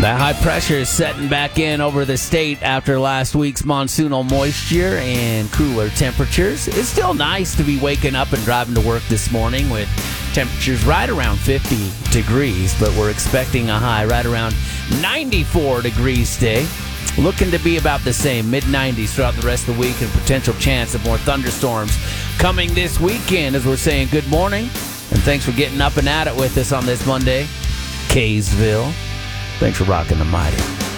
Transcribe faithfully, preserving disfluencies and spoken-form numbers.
That high pressure is setting back in over the state after last week's monsoonal moisture and cooler temperatures. It's still nice to be waking up and driving to work this morning with temperatures right around fifty degrees, but we're expecting a high right around ninety-four degrees today. Looking to be about the same, mid nineties throughout the rest of the week, and potential chance of more thunderstorms coming this weekend as we're saying good morning. And thanks for getting up and at it with us on this Monday, Kaysville. Thanks for rocking the mighty.